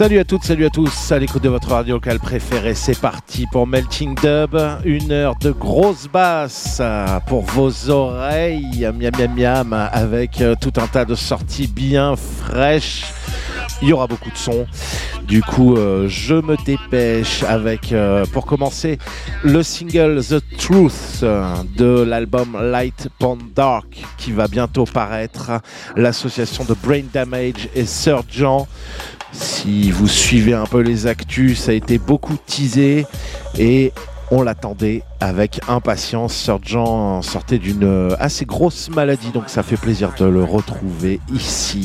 Salut à toutes, salut à tous, à l'écoute de votre radio locale préférée, c'est parti pour Melting Dub, 1 heure de grosse basse pour vos oreilles, miam miam miam, avec tout un tas de sorties bien fraîches. Il y aura beaucoup de sons, du coup je me dépêche avec, pour commencer, le single The Truth de l'album Light Upon Dark qui va bientôt paraître, l'association de Brain Damage et Surgeon. Si vous suivez un peu les actus, ça a été beaucoup teasé et on l'attendait avec impatience. Surgeon sortait d'une assez grosse maladie, donc ça fait plaisir de le retrouver ici.